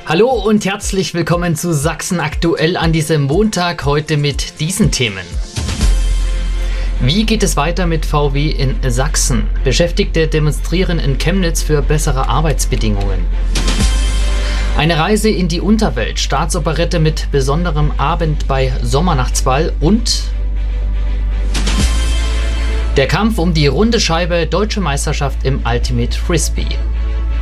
Hallo und herzlich willkommen zu Sachsen aktuell an diesem Montag, heute mit diesen Themen. Wie geht es weiter mit VW in Sachsen? Beschäftigte demonstrieren in Chemnitz für bessere Arbeitsbedingungen. Eine Reise in die Unterwelt, Staatsoperette mit besonderem Abend bei Sommernachtsball und der Kampf um die runde Scheibe, Deutsche Meisterschaft im Ultimate Frisbee.